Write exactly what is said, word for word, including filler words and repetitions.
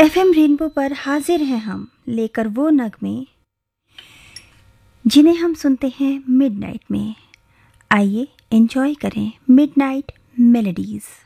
FM rainbow पर हाजिर हैं हम लेकर वो नगमे जिन्हें हम सुनते हैं मिडनाइट में। आइए एंजॉय करें मिडनाइट मेलोडीज़।